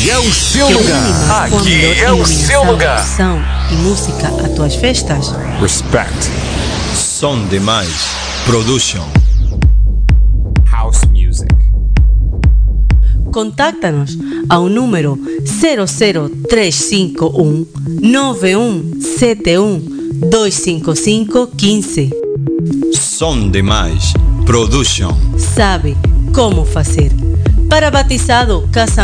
Aqui é o seu lugar. Aqui é o seu lugar. E música a tuas festas. Respect. Som Demais Production. House music. Contáctanos ao número 00351 9171 255 15. Som Demais Production. Sabe como fazer. Para batizado, casamento